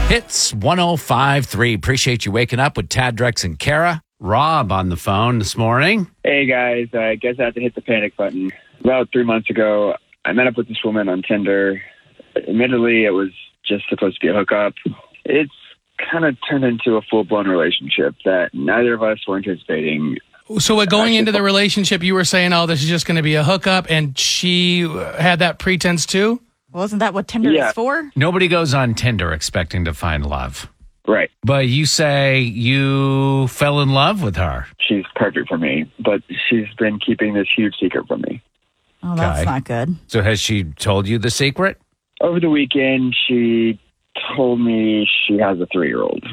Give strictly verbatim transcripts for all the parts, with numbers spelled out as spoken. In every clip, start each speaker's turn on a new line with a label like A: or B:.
A: Hits one oh five point three. Appreciate you waking up with Tad, Drex, and Kara. Rob on the phone this morning.
B: Hey, guys. I guess I have to hit the panic button. About three months ago, I met up with this woman on Tinder. Admittedly, it was just supposed to be a hookup. It's kind of turned into a full-blown relationship that neither of us were anticipating.
C: So uh, going into the relationship, you were saying, oh, this is just going to be a hookup, and she had that pretense too?
D: Wasn't that what Tinder
B: Yeah.
D: is for?
A: Nobody goes on Tinder expecting to find love.
B: Right.
A: But you say you fell in love with her.
B: She's perfect for me, but she's been keeping this huge secret from me.
D: Oh, that's
A: Okay.
D: not good.
A: So has she told you the secret?
B: Over the weekend, she told me she has a three-year-old.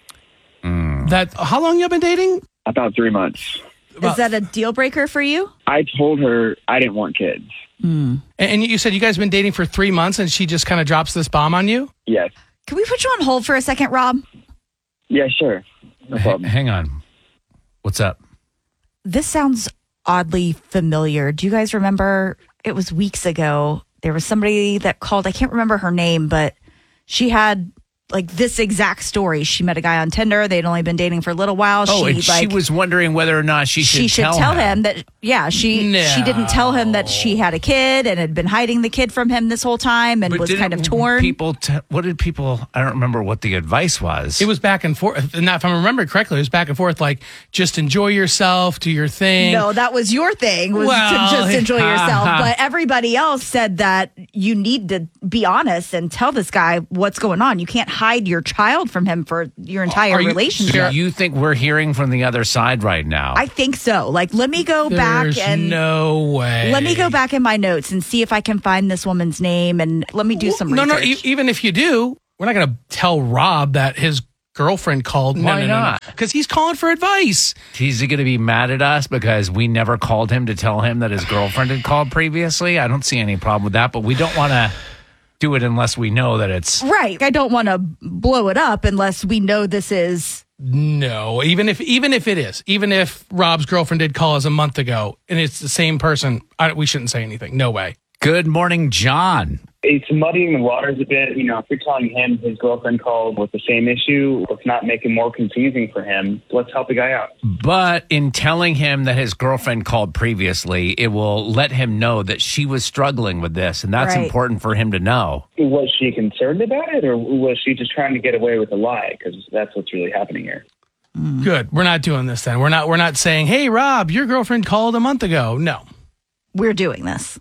C: That how long you been dating?
B: About three months.
D: Is that a deal breaker for you?
B: I told her I didn't want kids.
C: And you said you guys have been dating for three months, and she just kind of drops this bomb on you?
B: Yes.
D: Can we put you on hold for a second, Rob?
B: Yeah, sure. No
A: H-
B: problem.
A: hang on. What's up?
D: This sounds oddly familiar. Do you guys remember? It was weeks ago. There was somebody that called. I can't remember her name, but she had like this exact story. She met a guy on Tinder. They'd only been dating for a little while.
A: Oh,
D: she,
A: and she
D: like,
A: was wondering whether or not she should
D: she should
A: tell,
D: tell
A: him.
D: him that. Yeah, she
C: No.
D: she didn't tell him that she had a kid and had been hiding the kid from him this whole time and
A: But
D: was
A: didn't
D: kind of torn.
A: People, t- what did people? I don't remember what the advice was.
C: It was back and forth. And if I remember correctly, it was back and forth like, just enjoy yourself, do your thing.
D: No, that was your thing, was
C: Well,
D: to just enjoy yourself. But everybody else said that you need to be honest and tell this guy what's going on. You can't hide your child from him for your entire
C: Are you-
D: relationship.
A: Do you think we're hearing from the other side right now?
D: I think so. Like, let me go
C: There's
D: back and
C: no way.
D: let me go back in my notes and see if I can find this woman's name and let me do some
C: No, no,
D: research.
C: e- even if you do, we're not going to tell Rob that his girlfriend called.
A: Why
C: no, no,
A: not?
C: Because he's calling for advice.
A: Is he going to be mad at us because we never called him to tell him that his girlfriend had called previously? I don't see any problem with that, but we don't want to do it unless we know that it's...
D: Right. I don't want to blow it up unless we know this is.
C: No, even if even if it is, even if Rob's girlfriend did call us a month ago and it's the same person, I, we shouldn't say anything. No way.
A: Good morning, John.
E: It's muddying the waters a bit. You know, if you're telling him his girlfriend called with the same issue, let's not make it more confusing for him. Let's help the guy out.
A: But in telling him that his girlfriend called previously, it will let him know that she was struggling with this, and that's
D: Right.
A: important for him to know.
E: Was she concerned about it, or was she just trying to get away with a lie? Because that's what's really happening here.
C: Good. We're not doing this then. We're not. We're not saying, "Hey, Rob, your girlfriend called a month ago." No,
D: We're doing this.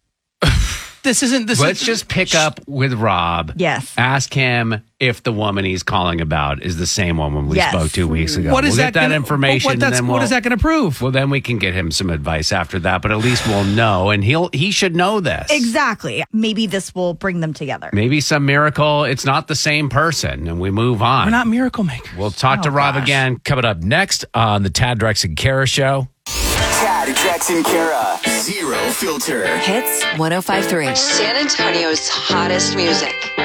C: this isn't. This.
A: Let's
C: is,
A: just pick up with Rob.
D: Yes.
A: Ask him if the woman he's calling about is the same woman we
D: Yes.
A: spoke two weeks ago.
C: What is
A: we'll
C: that?
A: get that
C: gonna,
A: information,
C: What,
A: and
C: that's,
A: then
C: what
A: we'll,
C: is that going to prove?
A: Well, then we can get him some advice after that. But at least we'll know, and he'll he should know this.
D: Exactly. Maybe this will bring them together.
A: Maybe some miracle. It's not the same person, and we move on.
C: We're not miracle makers.
A: We'll talk to
D: Oh,
A: Rob
D: gosh.
A: again coming up next on the Tad, Drex, and Kara Show.
F: Tad, Drex, and Kara. Zero filter.
G: Hits one oh five point three. San Antonio's hottest music.